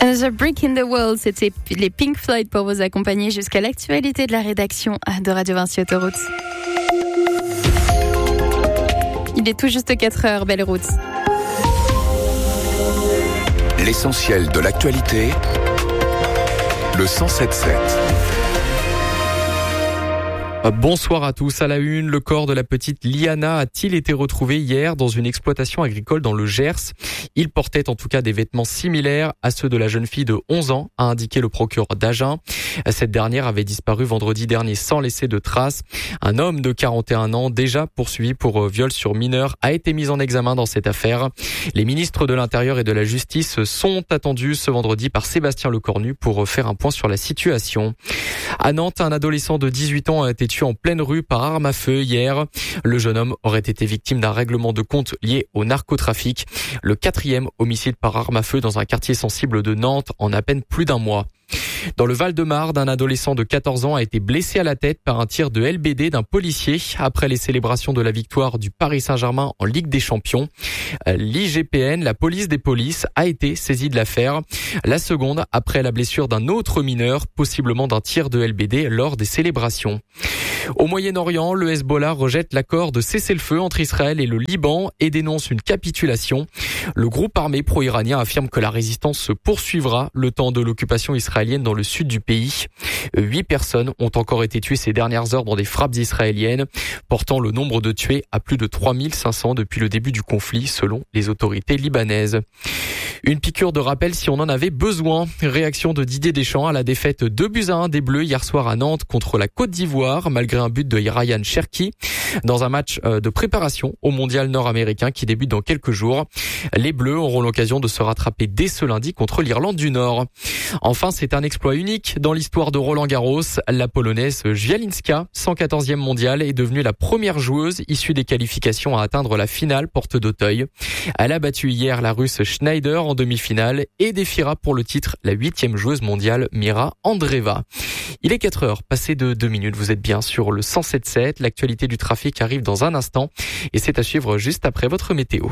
The Brick in the Wall, c'était les Pink Floyd pour vous accompagner jusqu'à l'actualité de la rédaction de Radio Vinci Autoroute. Il est tout juste 4h, belle route. L'essentiel de l'actualité, le 107.7. Bonsoir à tous. À la une, le corps de la petite Liana a-t-il été retrouvé hier dans une exploitation agricole dans le Gers? Il portait en tout cas des vêtements similaires à ceux de la jeune fille de 11 ans, a indiqué le procureur d'Agen. Cette dernière avait disparu vendredi dernier sans laisser de traces. Un homme de 41 ans, déjà poursuivi pour viol sur mineur, a été mis en examen dans cette affaire. Les ministres de l'Intérieur et de la Justice sont attendus ce vendredi par Sébastien Lecornu pour faire un point sur la situation. À Nantes, un adolescent de 18 ans a été tué en pleine rue par arme à feu hier. Le jeune homme aurait été victime d'un règlement de compte lié au narcotrafic. Le 4e homicide par arme à feu dans un quartier sensible de Nantes en à peine plus d'un mois. Dans le Val-de-Marne, un adolescent de 14 ans a été blessé à la tête par un tir de LBD d'un policier après les célébrations de la victoire du Paris Saint-Germain en Ligue des Champions. L'IGPN, la police des polices, a été saisie de l'affaire. La seconde après la blessure d'un autre mineur, possiblement d'un tir de LBD lors des célébrations. Au Moyen-Orient, le Hezbollah rejette l'accord de cessez-le-feu entre Israël et le Liban et dénonce une capitulation. Le groupe armé pro-iranien affirme que la résistance se poursuivra le temps de l'occupation israélienne dans le sud du pays. 8 personnes ont encore été tuées ces dernières heures dans des frappes israéliennes, portant le nombre de tués à plus de 3500 depuis le début du conflit, selon les autorités libanaises. Une piqûre de rappel si on en avait besoin. Réaction de Didier Deschamps à la défaite 2-1 des Bleus hier soir à Nantes contre la Côte d'Ivoire, malgré un but de Ryan Cherki dans un match de préparation au mondial nord-américain qui débute dans quelques jours. Les Bleus auront l'occasion de se rattraper dès ce lundi contre l'Irlande du Nord. Enfin, c'est un exploit unique dans l'histoire de Roland-Garros. La Polonaise Jawlinska, 114e mondiale, est devenue la première joueuse issue des qualifications à atteindre la finale porte d'Auteuil. Elle a battu hier la Russe Schneider en demi-finale et défiera pour le titre la 8e joueuse mondiale Mira Andreeva. Il est 4h, passé de 2 minutes. Vous êtes bien sur le 107.7. L'actualité du trafic arrive dans un instant et c'est à suivre juste après votre météo.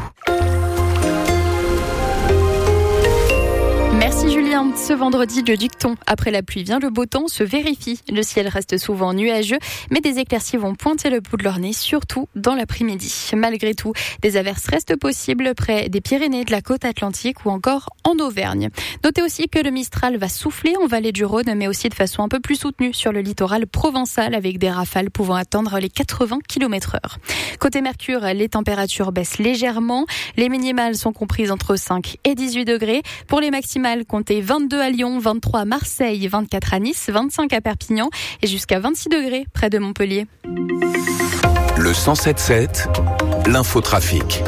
Merci Julien. Ce vendredi, le dicton « Après la pluie vient le beau temps » se vérifie. Le ciel reste souvent nuageux, mais des éclaircies vont pointer le bout de leur nez, surtout dans l'après-midi. Malgré tout, des averses restent possibles près des Pyrénées, de la côte atlantique ou encore en Auvergne. Notez aussi que le Mistral va souffler en vallée du Rhône, mais aussi de façon un peu plus soutenue sur le littoral provençal, avec des rafales pouvant atteindre les 80 km/h. Côté Mercure, les températures baissent légèrement. Les minimales sont comprises entre 5 et 18 degrés. Pour les maximales, comptez 22 à Lyon, 23 à Marseille, 24 à Nice, 25 à Perpignan et jusqu'à 26 degrés près de Montpellier. Le 107.7, l'infotrafic.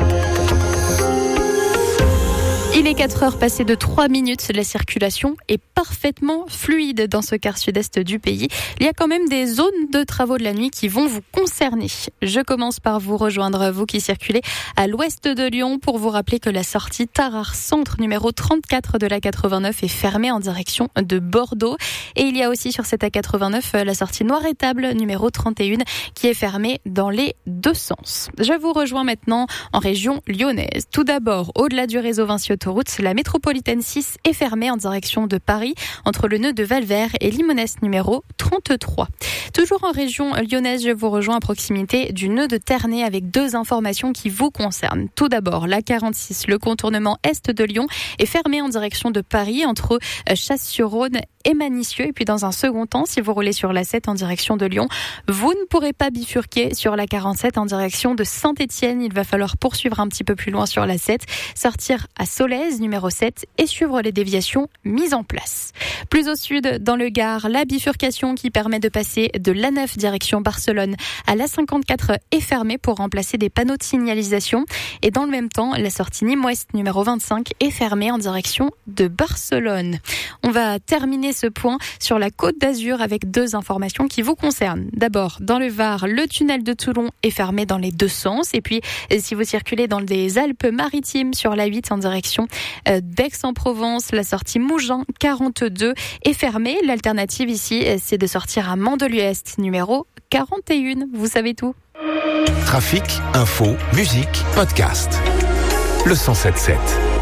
Il est 4h passées de 3 minutes. La circulation est parfaitement fluide dans ce quart sud-est du pays. Il y a quand même des zones de travaux de la nuit qui vont vous concerner. Je commence par vous rejoindre, vous qui circulez à l'ouest de Lyon, pour vous rappeler que la sortie Tarare Centre numéro 34 de l'A89 est fermée en direction de Bordeaux. Et il y a aussi sur cette A89 la sortie Noir-Étable numéro 31 qui est fermée dans les deux sens. Je vous rejoins maintenant en région lyonnaise. Tout d'abord, au-delà du réseau Vinci Autoroute, la métropolitaine 6 est fermée en direction de Paris, entre le nœud de Valvert et Limonest numéro 33. Toujours en région lyonnaise, je vous rejoins à proximité du nœud de Ternay avec 2 informations qui vous concernent. Tout d'abord, la 46, le contournement est de Lyon, est fermé en direction de Paris, entre Chasse-sur-Rhône et Manicieux. Et puis dans un second temps, si vous roulez sur la 7 en direction de Lyon, vous ne pourrez pas bifurquer sur la 47 en direction de Saint-Étienne. Il va falloir poursuivre un petit peu plus loin sur la 7, sortir à Solèze numéro 7 et suivre les déviations mises en place. Plus au sud, dans le Gard, la bifurcation qui permet de passer de l'A9 direction Barcelone à l'A54 est fermée pour remplacer des panneaux de signalisation. Et dans le même temps, la sortie Nîmes-Ouest numéro 25 est fermée en direction de Barcelone. On va terminer ce point sur la Côte d'Azur avec 2 informations qui vous concernent. D'abord, dans le Var, le tunnel de Toulon est fermé dans les 2 sens. Et puis, si vous circulez dans les Alpes-Maritimes sur la 8 en direction d'Aix-en-Provence, la sortie Mougins 42 est fermée. L'alternative ici, c'est de sortir à Mandelieu-Est numéro 41. Vous savez tout. Trafic, info, musique, podcast. Le 107.7.